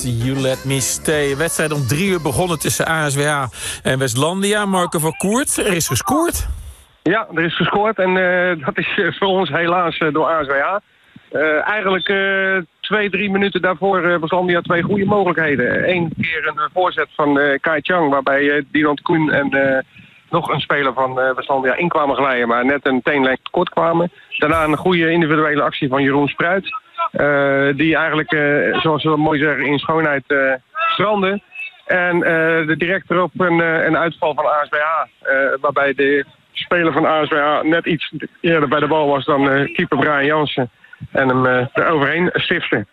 You Let Me Stay. Wedstrijd om 3 uur begonnen tussen ASWA en Westlandia. Marco van Koert, er is gescoord. Ja, er is gescoord en dat is voor ons helaas door ASWA. Eigenlijk 2-3 minuten daarvoor Westlandia 2 goede mogelijkheden. Eén keer een voorzet van Kai Chang, waarbij Dinant Koen en nog een speler van Westlandia in kwamen glijden, maar net een teenlengte tekort kwamen. Daarna een goede individuele actie van Jeroen Spruit. Die eigenlijk, zoals we dat mooi zeggen, in schoonheid strandde. En direct erop een uitval van ASWA, waarbij de speler van ASWA net iets eerder bij de bal was dan keeper Brian Jansen. En hem eroverheen stifte.